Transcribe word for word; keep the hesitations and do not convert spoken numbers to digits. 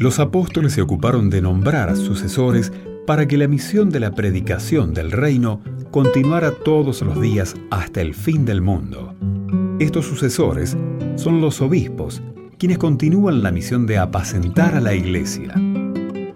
Los apóstoles se ocuparon de nombrar sucesores para que la misión de la predicación del reino continuara todos los días hasta el fin del mundo. Estos sucesores son los obispos, quienes continúan la misión de apacentar a la iglesia.